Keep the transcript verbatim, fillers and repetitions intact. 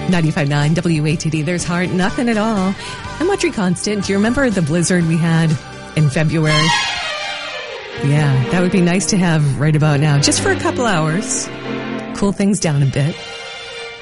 ninety-five point nine W A T D. There's Heart, nothing at all. I'm Audrey Constant. Do you remember the blizzard we had in February? Yeah, that would be nice to have right about now, just for a couple hours. Cool things down a bit.